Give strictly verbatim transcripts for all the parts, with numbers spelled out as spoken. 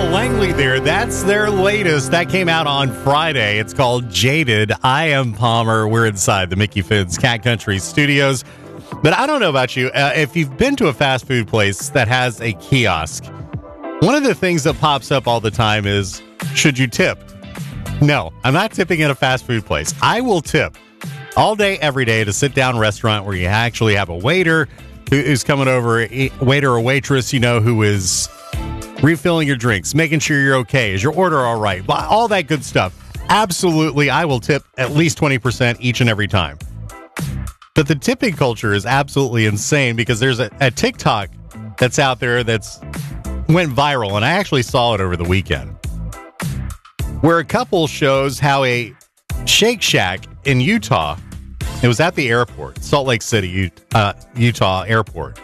Langley there. That's their latest. That came out on Friday. It's called Jaded. I am Palmer. We're inside the Mickey Fid's Cat Country studios. But I don't know about you. Uh, if you've been to a fast food place that has a kiosk, one of the things that pops up all the time is, should you tip? No, I'm not tipping at a fast food place. I will tip all day, every day at a sit-down restaurant where you actually have a waiter who's coming over, a waiter or waitress, you know, who is refilling your drinks, making sure you're okay. Is your order all right? All that good stuff. Absolutely, I will tip at least twenty percent each and every time. But the tipping culture is absolutely insane because there's a, a TikTok that's out there that's went viral, and I actually saw it over the weekend, where a couple shows how a Shake Shack in Utah, it was at the airport, Salt Lake City, uh, Utah airport,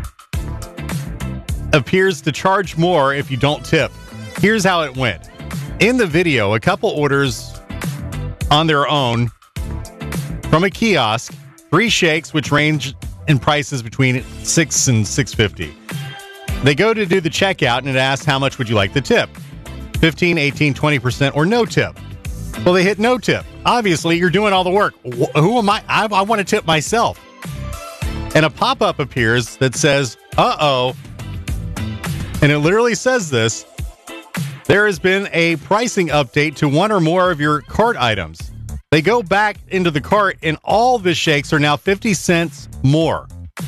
appears to charge more if you don't tip. Here's how it went. In the video, a couple orders on their own from a kiosk, three shakes, which range in prices between six and six fifty. They go to do the checkout, and it asks, how much would you like the tip? fifteen, eighteen, twenty percent, or no tip. Well, they hit no tip. Obviously, you're doing all the work. Wh- who am I? I, I want to tip myself. And a pop-up appears that says, uh-oh. And it literally says this: there has been a pricing update to one or more of your cart items. They go back into the cart, and all the shakes are now fifty cents more.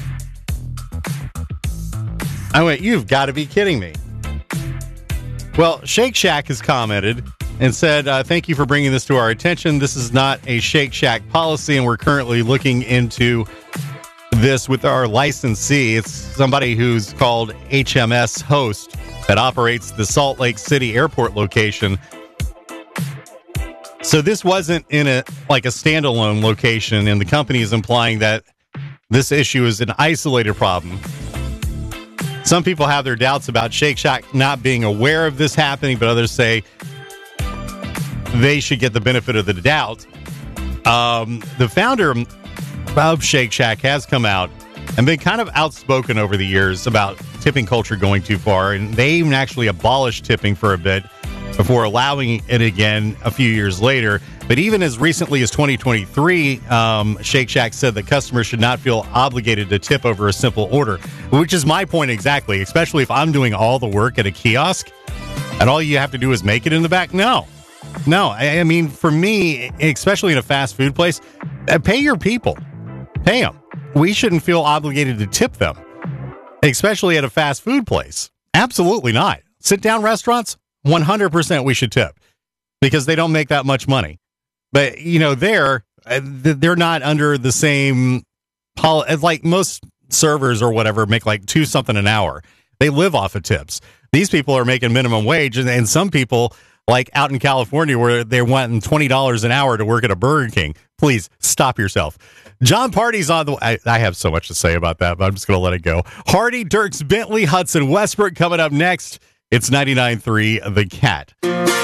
I went, you've got to be kidding me. Well, Shake Shack has commented and said, uh, thank you for bringing this to our attention. This is not a Shake Shack policy, and we're currently looking into this with our licensee. It's somebody who's called H M S Host that operates the Salt Lake City airport location. So this wasn't in a like a standalone location, and the company is implying that this issue is an isolated problem. Some people have their doubts about Shake Shack not being aware of this happening, but others say they should get the benefit of the doubt. Um, the founder of Shake Shack has come out and been kind of outspoken over the years about tipping culture going too far, and they even actually abolished tipping for a bit before allowing it again a few years later. But even as recently as twenty twenty-three, um, Shake Shack said that customers should not feel obligated to tip over a simple order, which is my point exactly, especially if I'm doing all the work at a kiosk and all you have to do is make it in the back. No, no. I, I mean, for me, especially in a fast food place, uh, pay your people. Pay them. We shouldn't feel obligated to tip them, especially at a fast food place. Absolutely not. Sit-down restaurants, one hundred percent we should tip because they don't make that much money. But, you know, they're, they're not under the same, pol- like most servers or whatever make like two something an hour. They live off of tips. These people are making minimum wage, and, and some people, like out in California, where they're wanting twenty dollars an hour to work at a Burger King. Please stop yourself. John Party's on the I, I have so much to say about that, but I'm just going to let it go. Hardy, Dirks, Bentley, Hudson, Westbrook coming up next. It's ninety-nine point three The Cat.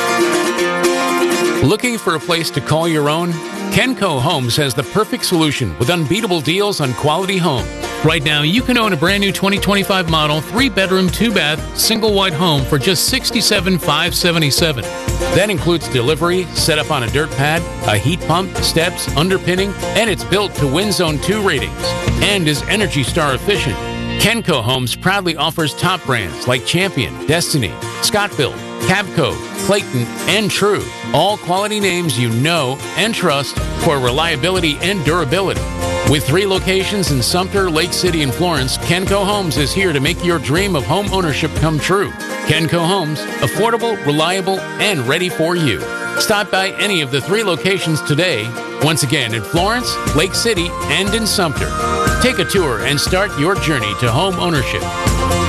Looking for a place to call your own? Kenco Homes has the perfect solution with unbeatable deals on quality homes. Right now, you can own a brand new twenty twenty-five model, three-bedroom, two-bath, single-wide home for just sixty-seven thousand five hundred seventy-seven dollars. That includes delivery, set up on a dirt pad, a heat pump, steps, underpinning, and it's built to Wind Zone two ratings and is Energy Star efficient. Kenco Homes proudly offers top brands like Champion, Destiny, Scott-Built, Cavco, Clayton, and True. All quality names you know and trust for reliability and durability. With three locations in Sumter, Lake City, and Florence, Kenco Homes is here to make your dream of home ownership come true. Kenco Homes, affordable, reliable, and ready for you. Stop by any of the three locations today. Once again, in Florence, Lake City, and in Sumter. Take a tour and start your journey to home ownership.